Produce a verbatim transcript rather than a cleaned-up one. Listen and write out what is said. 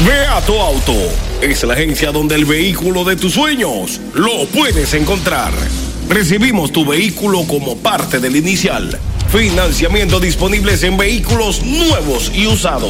Beato Auto es la agencia donde el vehículo de tus sueños lo puedes encontrar. Recibimos tu vehículo como parte del inicial. Financiamiento disponibles en vehículos nuevos y usados.